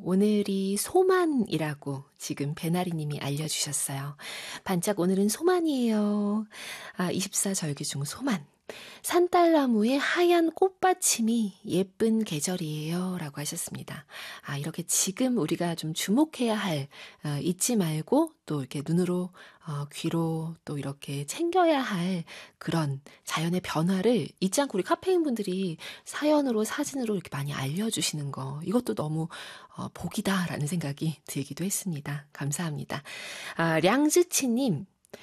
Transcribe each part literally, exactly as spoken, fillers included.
오늘이 소만이라고 지금 배나리님이 알려주셨어요. 반짝 오늘은 소만이에요. 아, 이십사 절기 중 소만. 산딸나무의 하얀 꽃받침이 예쁜 계절이에요. 라고 하셨습니다. 아, 이렇게 지금 우리가 좀 주목해야 할, 어, 잊지 말고 또 이렇게 눈으로, 어, 귀로 또 이렇게 챙겨야 할 그런 자연의 변화를 잊지 않고 우리 카페인 분들이 사연으로 사진으로 이렇게 많이 알려주시는 거. 이것도 너무, 어, 복이다라는 생각이 들기도 했습니다. 감사합니다. 아, 량즈치님,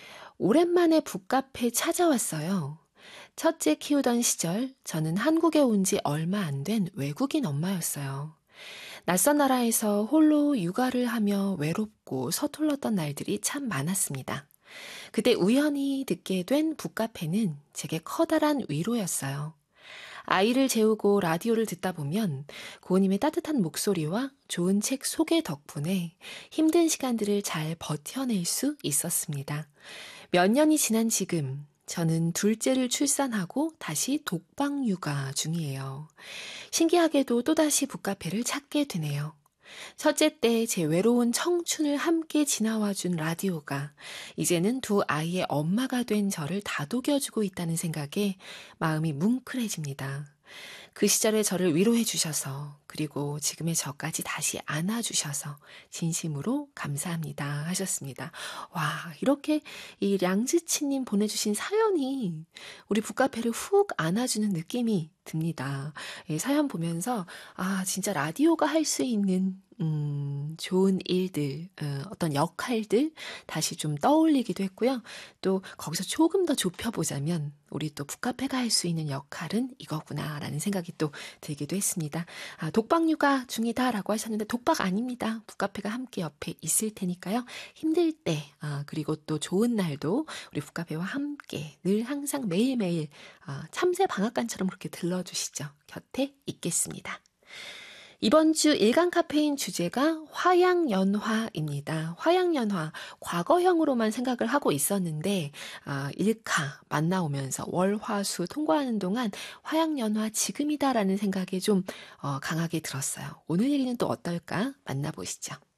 오랜만에 북카페 찾아왔어요. 첫째 키우던 시절 저는 한국에 온 지 얼마 안 된 외국인 엄마였어요. 낯선 나라에서 홀로 육아를 하며 외롭고 서툴렀던 날들이 참 많았습니다. 그때 우연히 듣게 된 북카페는 제게 커다란 위로였어요. 아이를 재우고 라디오를 듣다 보면 고은님의 따뜻한 목소리와 좋은 책 소개 덕분에 힘든 시간들을 잘 버텨낼 수 있었습니다. 몇 년이 지난 지금 저는 둘째를 출산하고 다시 독방 육아 중이에요. 신기하게도 또다시 북카페를 찾게 되네요. 첫째 때 제 외로운 청춘을 함께 지나와준 라디오가 이제는 두 아이의 엄마가 된 저를 다독여주고 있다는 생각에 마음이 뭉클해집니다. 그 시절의 저를 위로해 주셔서 그리고 지금의 저까지 다시 안아주셔서 진심으로 감사합니다 하셨습니다. 와, 이렇게 이 량지치님 보내주신 사연이 우리 북카페를 훅 안아주는 느낌이 듭니다. 이 사연 보면서 아, 진짜 라디오가 할 수 있는 음, 좋은 일들, 어, 어떤 역할들 다시 좀 떠올리기도 했고요. 또 거기서 조금 더 좁혀보자면 우리 또 북카페가 할 수 있는 역할은 이거구나라는 생각이 또 들기도 했습니다. 아, 독박 육아 중이다라고 하셨는데 독박 아닙니다. 북카페가 함께 옆에 있을 테니까요. 힘들 때 아, 그리고 또 좋은 날도 우리 북카페와 함께 늘 항상 매일매일 아, 참새 방앗간처럼 그렇게 들러주시죠. 곁에 있겠습니다. 이번 주 일간 카페인 주제가 화양연화입니다. 화양연화, 과거형으로만 생각을 하고 있었는데 아, 일카 만나오면서 월화수 통과하는 동안 화양연화 지금이다라는 생각이 좀 어, 강하게 들었어요. 오늘 얘기는 또 어떨까 만나보시죠.